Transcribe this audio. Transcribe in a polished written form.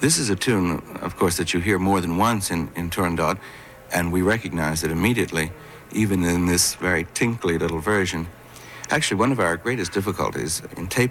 This is a tune, of course, that you hear more than once in Turandot, and we recognize it immediately, even in this very tinkly little version. Actually, one of our greatest difficulties in tape